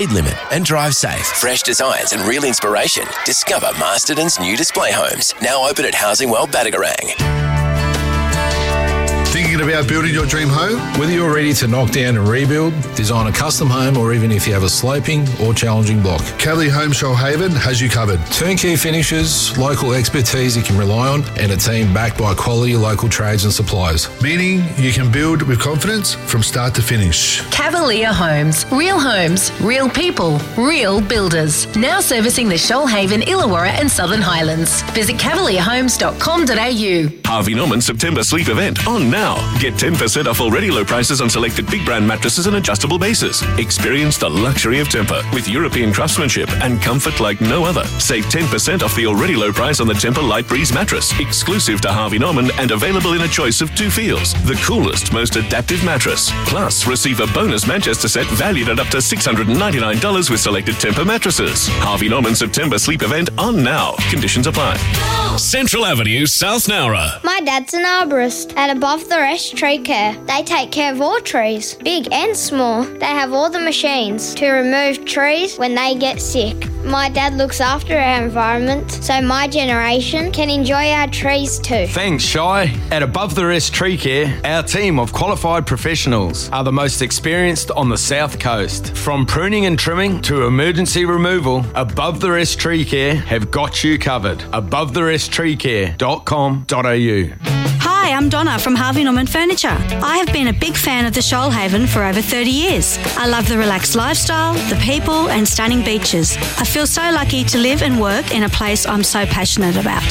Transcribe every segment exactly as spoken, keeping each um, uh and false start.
Speed limit and drive safe. Fresh designs and real inspiration. Discover Masterton's new display homes. Now open at Housing World Batagarang. Thinking about building your dream home? Whether you're ready to knock down and rebuild, design a custom home, or even if you have a sloping or challenging block, Cavalier Home Shoalhaven has you covered. Turnkey finishes, local expertise you can rely on, and a team backed by quality local trades and suppliers. Meaning you can build with confidence from start to finish. Cavalier Homes. Real homes, real people, real builders. Now servicing the Shoalhaven, Illawarra and Southern Highlands. Visit cavalier homes dot com dot a u. Harvey Norman September sleep event on now. Get ten percent off already low prices on selected big brand mattresses and adjustable bases. Experience the luxury of Tempur with European craftsmanship and comfort like no other. Save ten percent off the already low price on the Tempur Light Breeze mattress, exclusive to Harvey Norman and available in a choice of two feels. The coolest, most adaptive mattress. Plus, receive a bonus Manchester set valued at up to six hundred ninety-nine dollars with selected Tempur mattresses. Harvey Norman September sleep event on now. Conditions apply. Central Avenue, South Nowra. My dad's an arborist at Above the Rest Tree Care. They take care of all trees, big and small. They have all the machines to remove trees when they get sick. My dad looks after our environment so my generation can enjoy our trees too. Thanks, Shy. At Above the Rest Tree Care, our team of qualified professionals are the most experienced on the South Coast. From pruning and trimming to emergency removal, Above the Rest Tree Care have got you covered. above the rest tree care dot com dot a u. Hi, I'm Donna from Harvey Norman Furniture. I have been a big fan of the Shoalhaven for over thirty years. I love the relaxed lifestyle, the people and stunning beaches. I feel so lucky to live and work in a place I'm so passionate about.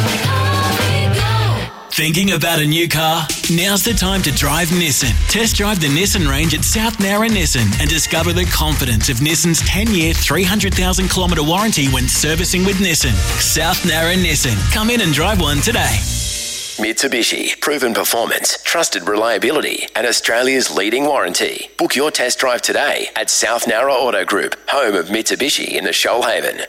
Thinking about a new car? Now's the time to drive Nissan. Test drive the Nissan range at South Nowra Nissan and discover the confidence of Nissan's ten-year, three hundred thousand kilometre warranty when servicing with Nissan. South Nowra Nissan. Come in and drive one today. Mitsubishi, proven performance, trusted reliability, and Australia's leading warranty. Book your test drive today at South Nowra Auto Group, home of Mitsubishi in the Shoalhaven.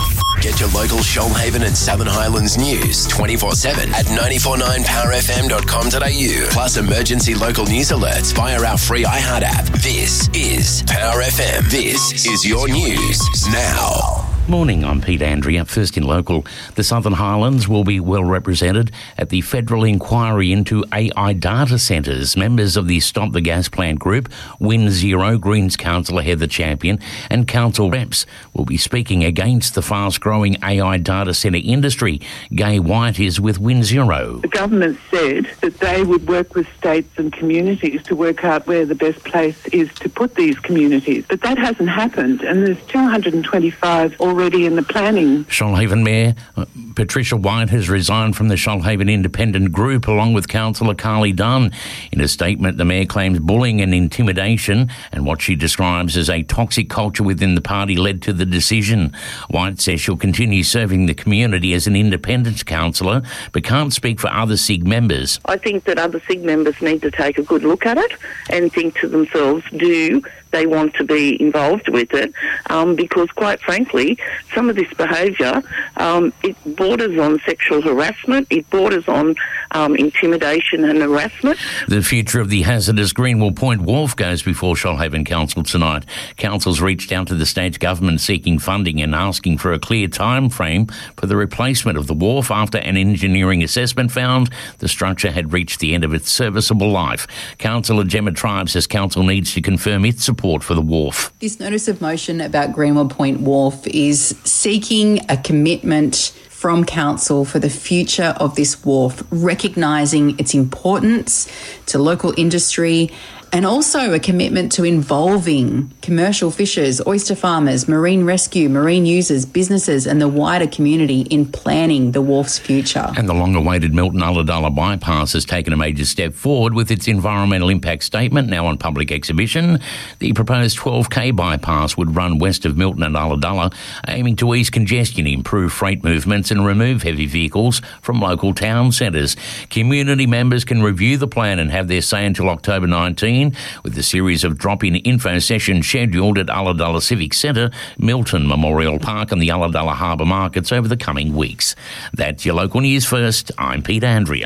Get your local Shoalhaven and Southern Highlands news twenty-four seven at nine four nine power f m dot com dot a u. Plus emergency local news alerts via our free iHeart app. This is Power F M. This is your news now. Morning, I'm Pete Andrea. First in local, the Southern Highlands will be well represented at the federal inquiry into A I data centres. Members of the Stop the Gas Plant group, Win Zero, Greens councillor Heather Champion and council reps will be speaking against the fast-growing A I data centre industry. Gai White is with Win Zero. The government said that they would work with states and communities to work out where the best place is to put these communities. But that hasn't happened, and there's two hundred twenty-five already already in the planning. Shoalhaven Mayor uh, Patricia White has resigned from the Shoalhaven Independent Group along with Councillor Carly Dunn. In a statement, the Mayor claims bullying and intimidation and what she describes as a toxic culture within the party led to the decision. White says she'll continue serving the community as an independent councillor but can't speak for other S I G members. I think that other S I G members need to take a good look at it and think to themselves, do they want to be involved with it? Um, because quite frankly, some of this behaviour, um, it borders on sexual harassment, it borders on um, intimidation and harassment. The future of the hazardous Greenwell Point Wharf goes before Shoalhaven Council tonight. Council's reached out to the state government seeking funding and asking for a clear time frame for the replacement of the wharf after an engineering assessment found the structure had reached the end of its serviceable life. Councillor Gemma Tribe says council needs to confirm its support for the wharf. This notice of motion about Greenwell Point Wharf is seeking a commitment from council for the future of this wharf, recognising its importance to local industry and also a commitment to involving commercial fishers, oyster farmers, marine rescue, marine users, businesses and the wider community in planning the wharf's future. And the long-awaited Milton Ulladulla bypass has taken a major step forward with its environmental impact statement now on public exhibition. The proposed twelve k bypass would run west of Milton and Ulladulla, aiming to ease congestion, improve freight movements and remove heavy vehicles from local town centres. Community members can review the plan and have their say until October nineteenth, with a series of drop-in info sessions scheduled at Ulladulla Civic Centre, Milton Memorial Park and the Ulladulla Harbour Markets over the coming weeks. That's your local news first. I'm Pete Andrea.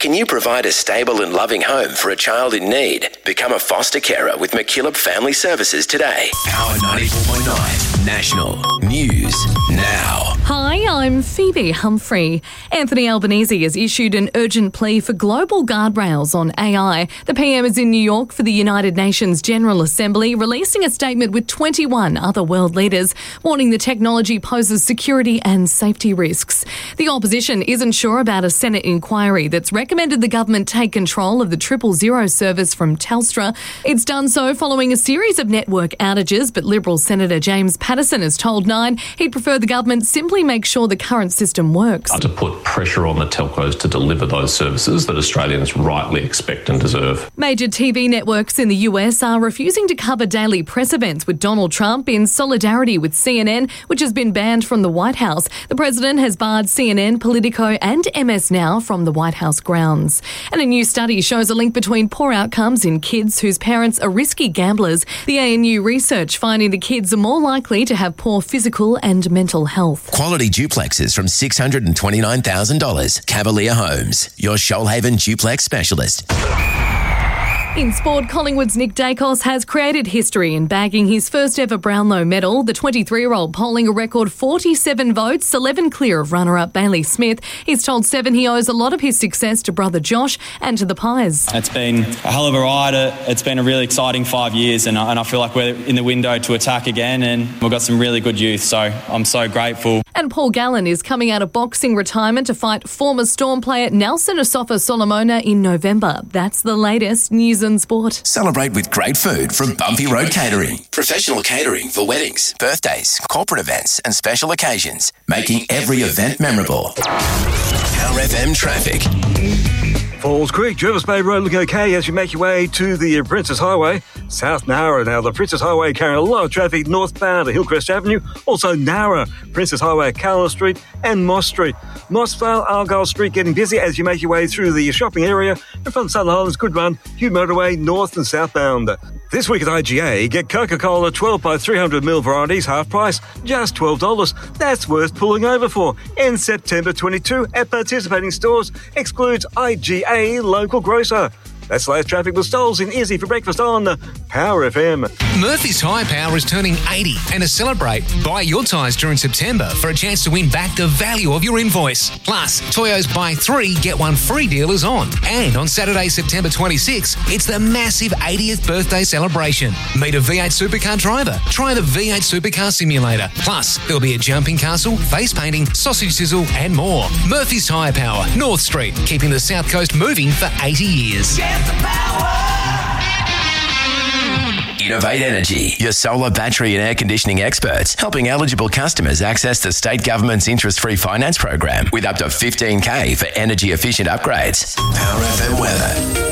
Can you provide a stable and loving home for a child in need? Become a foster carer with McKillop Family Services today. Power ninety-four point nine National News Now. Hi, I'm Phoebe Humphrey. Anthony Albanese has issued an urgent plea for global guardrails on A I. The P M is in New York for the United Nations General Assembly, releasing a statement with twenty-one other world leaders, warning the technology poses security and safety risks. The opposition isn't sure about a Senate inquiry that's recommended the government take control of the triple zero service from Telstra. It's done so following a series of network outages, but Liberal Senator James Paterson has told Nine he'd prefer the government simply make sure the current system works. To put pressure on the telcos to deliver those services that Australians rightly expect and deserve. Major T V networks in the U S are refusing to cover daily press events with Donald Trump in solidarity with C N N, which has been banned from the White House. The president has barred C N N, Politico and M S Now from the White House grounds. And a new study shows a link between poor outcomes in kids whose parents are risky gamblers. The A N U research finding the kids are more likely to have poor physical and mental health. Quality duplexes from six hundred twenty-nine thousand dollars. Cavalier Homes, your Shoalhaven duplex specialist. In sport, Collingwood's Nick Dacos has created history in bagging his first ever Brownlow medal. The twenty-three-year-old polling a record forty-seven votes, eleven clear of runner-up Bailey Smith. He's told Seven he owes a lot of his success to brother Josh and to the Pies. It's been a hell of a ride. It's been a really exciting five years and I feel like we're in the window to attack again and we've got some really good youth, so I'm so grateful. And Paul Gallen is coming out of boxing retirement to fight former Storm player Nelson Asafa Solomona in November. That's the latest news and sport. Celebrate with great food from Bumpy Road Catering. Professional catering for weddings, birthdays, corporate events and special occasions, making every event memorable. Power F M traffic. Falls Creek, Jervis Bay Road looking okay as you make your way to the Princess Highway. South Nowra now, the Princess Highway carrying a lot of traffic northbound to Hillcrest Avenue. Also Nowra, Princess Highway, Callan Street and Moss Street. Mossvale, Argyle Street getting busy as you make your way through the shopping area. In front of Southern Highlands, good run, Hugh Motorway, north and southbound. This week at I G A, get Coca-Cola twelve by three hundred milliliter varieties, half price, just twelve dollars. That's worth pulling over for. In September twenty-two at participating stores, excludes I G A local grocer. That's latest traffic with Stoles in Izzy for breakfast on Power F M. Murphy's Tyre Power is turning eighty, and to celebrate, buy your tyres during September for a chance to win back the value of your invoice. Plus, Toyo's buy three, get one free deal is on. And on Saturday, September twenty-sixth, it's the massive eightieth birthday celebration. Meet a V eight supercar driver. Try the V eight supercar simulator. Plus, there'll be a jumping castle, face painting, sausage sizzle, and more. Murphy's Tyre Power, North Street, keeping the South Coast moving for eighty years. Innovate Energy, your solar, battery and air conditioning experts, helping eligible customers access the state government's interest-free finance program with up to fifteen K for energy-efficient upgrades. Power F M weather.